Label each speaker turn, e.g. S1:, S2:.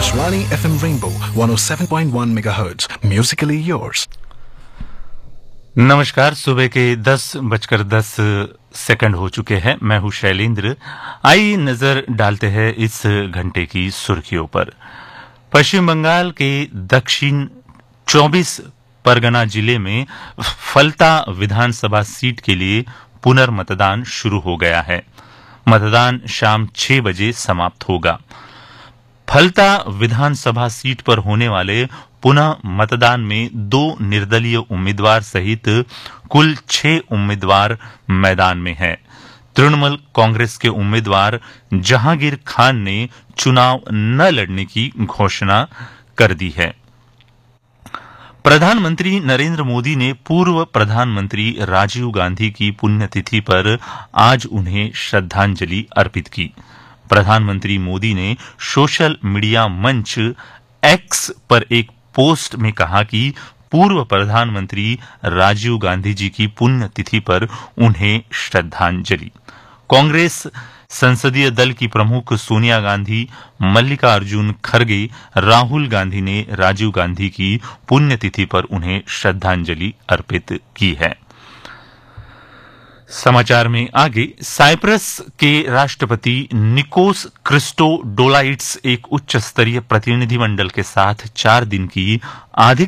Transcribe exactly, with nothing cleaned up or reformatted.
S1: Akashvani F M Rainbow one oh seven point one megahertz. Musically yours.
S2: नमस्कार। सुबह के दस बजकर दस सेकंड हो चुके हैं। मैं हूं शैलेंद्र। आइए नजर डालते हैं इस घंटे की सुर्खियों पर। पश्चिम बंगाल के दक्षिण चौबीस परगना जिले में फलता विधानसभा सीट के लिए पुनर्मतदान शुरू हो गया है। मतदान शाम छह बजे समाप्त होगा। फलता विधानसभा सीट पर होने वाले पुनः मतदान में दो निर्दलीय उम्मीदवार सहित कुल छह उम्मीदवार मैदान में हैं। तृणमूल कांग्रेस के उम्मीदवार जहांगीर खान ने चुनाव न लड़ने की घोषणा कर दी है। प्रधानमंत्री नरेंद्र मोदी ने पूर्व प्रधानमंत्री राजीव गांधी की पुण्यतिथि पर आज उन्हें श्रद्धांजलि अर्पित की। प्रधानमंत्री मोदी ने सोशल मीडिया मंच एक्स पर एक पोस्ट में कहा कि पूर्व प्रधानमंत्री राजीव गांधी जी की पुण्यतिथि पर उन्हें श्रद्धांजलि। कांग्रेस संसदीय दल की प्रमुख सोनिया गांधी, मल्लिकार्जुन खड़गे, राहुल गांधी ने राजीव गांधी की पुण्यतिथि पर उन्हें श्रद्धांजलि अर्पित की है। समाचार में आगे, साइप्रस के राष्ट्रपति निकोस क्रिस्टोडोलाइट्स एक उच्च स्तरीय प्रतिनिधिमंडल के साथ चार दिन की आधिकारिक